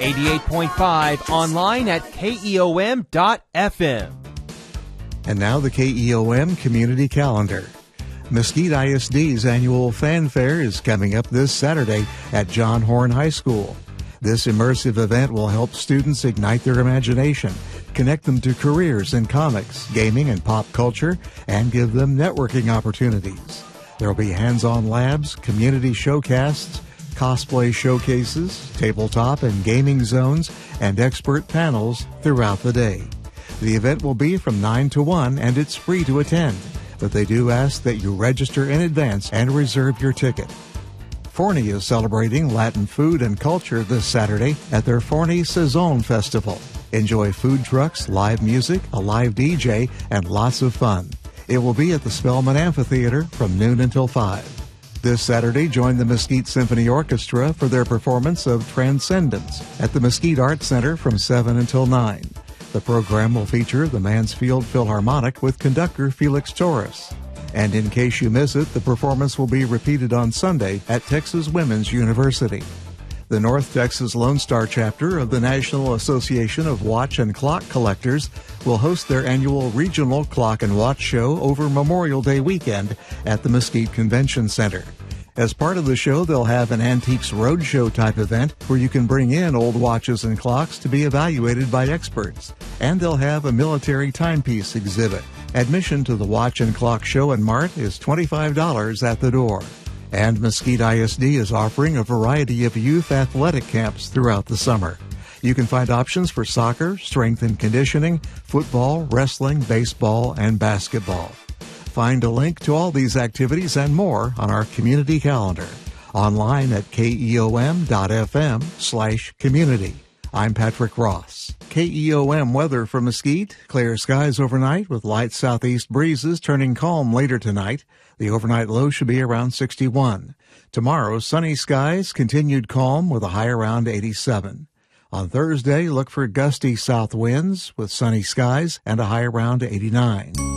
88.5 online at KEOM.FM. And now the KEOM Community Calendar. Mesquite ISD's annual fanfare is coming up this Saturday at John Horn High School. This immersive event will help students ignite their imagination, connect them to careers in comics, gaming, and pop culture, and give them networking opportunities. There will be hands-on labs, community showcasts, cosplay showcases, tabletop and gaming zones, and expert panels throughout the day. The event will be from 9 to 1, and it's free to attend, but they do ask that you register in advance and reserve your ticket. Forney is celebrating Latin food and culture this Saturday at their Forney Saison Festival. Enjoy food trucks, live music, a live DJ, and lots of fun. It will be at the Spellman Amphitheater from noon until 5. This Saturday, join the Mesquite Symphony Orchestra for their performance of Transcendence at the Mesquite Arts Center from 7 until 9. The program will feature the Mansfield Philharmonic with conductor Felix Torres. And in case you miss it, the performance will be repeated on Sunday at Texas Women's University. The North Texas Lone Star chapter of the National Association of Watch and Clock Collectors will host their annual Regional Clock and Watch Show over Memorial Day weekend at the Mesquite Convention Center. As part of the show, they'll have an Antiques Roadshow type event where you can bring in old watches and clocks to be evaluated by experts. And they'll have a military timepiece exhibit. Admission to the Watch and Clock Show and Mart is $25 at the door. And Mesquite ISD is offering a variety of youth athletic camps throughout the summer. You can find options for soccer, strength and conditioning, football, wrestling, baseball, and basketball. Find a link to all these activities and more on our community calendar, online at keom.fm/community. I'm Patrick Ross. KEOM weather for Mesquite. Clear skies overnight with light southeast breezes turning calm later tonight. The overnight low should be around 61. Tomorrow, sunny skies, continued calm with a high around 87. On Thursday, look for gusty south winds with sunny skies and a high around 89.